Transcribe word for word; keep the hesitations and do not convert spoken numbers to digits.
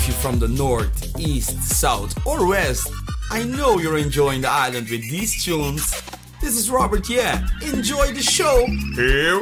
If you're from the north, east, south, or west, I know you're enjoying the island with these tunes. This is Robert, yeah. Enjoy the show. Here